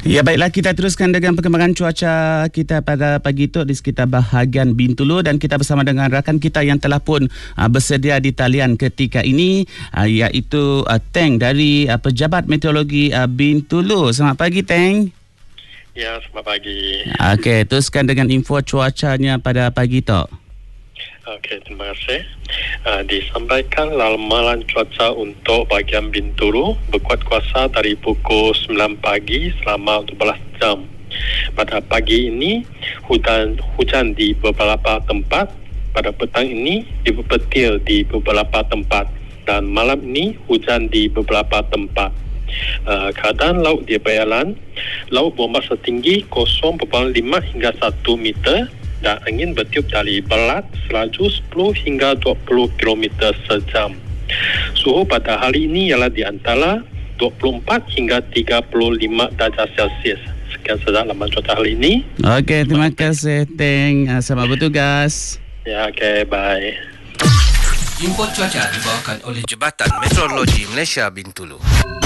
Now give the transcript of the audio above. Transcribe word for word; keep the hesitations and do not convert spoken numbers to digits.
Ya, baiklah, kita teruskan dengan perkembangan cuaca kita pada pagi itu di sekitar bahagian Bintulu, dan kita bersama dengan rakan kita yang telah pun uh, bersedia di talian ketika ini, uh, iaitu uh, Teng dari uh, Pejabat Meteorologi uh, Bintulu. Selamat pagi, Teng. Ya, selamat pagi. Okey, teruskan dengan info cuacanya pada pagi itu. Okey, terima kasih. Uh, disampaikan ramalan cuaca untuk bahagian Bintulu berkuat kuasa dari pukul sembilan pagi selama dua belas jam. Pada pagi ini, hujan hujan di beberapa tempat. Pada petang ini, dipetir di beberapa tempat. Dan malam ini, hujan di beberapa tempat. Uh, keadaan laut di Bayalan, laut berombak setinggi kosong perpuluhan lima hingga satu meter. Dan angin bertiup dari barat selaju sepuluh hingga dua puluh kilometer sejam. Suhu pada hari ini ialah di antara dua puluh empat hingga tiga puluh lima darjah Celsius. Sekian sahaja laman cuaca hari ini. Okey, terima kasih, Teng. Selamat bertugas. Ya, okey, bye. Info cuaca dibawakan oleh Jabatan Meteorologi Malaysia Bintulu.